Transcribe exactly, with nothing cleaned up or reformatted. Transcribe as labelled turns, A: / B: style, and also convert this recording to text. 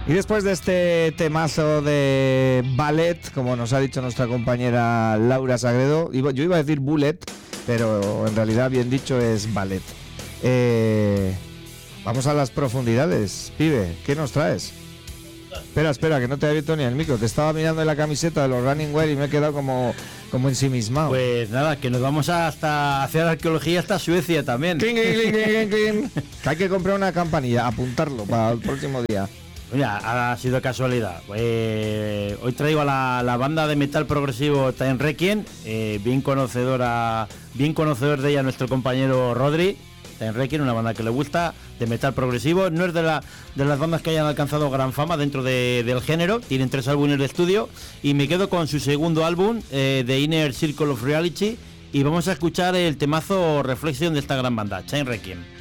A: Y después de este temazo de ballet, como nos ha dicho nuestra compañera Laura Sagredo, yo iba a decir bullet, pero en realidad bien dicho es ballet. Eh, vamos a las profundidades, pibe, ¿qué nos traes? Espera, espera, que no te he abierto ni el micro, te estaba mirando en la camiseta de los Running Wear y me he quedado como, como ensimismado.
B: Pues nada, que nos vamos hasta hacer arqueología hasta Suecia también.
A: Cling, cling, cling, cling, cling. Que hay que comprar una campanilla, apuntarlo para el próximo día.
B: Mira, ha sido casualidad. Eh, hoy traigo a la, la banda de metal progresivo Time Requiem, eh, bien conocedora, bien conocedor de ella nuestro compañero Rodri. Time Requiem, una banda que le gusta, de metal progresivo. No es de, la, de las bandas que hayan alcanzado gran fama dentro de, del género. Tienen tres álbumes de estudio y me quedo con su segundo álbum, eh, The Inner Circle of Reality, y vamos a escuchar el temazo Reflection de esta gran banda, Time Requiem.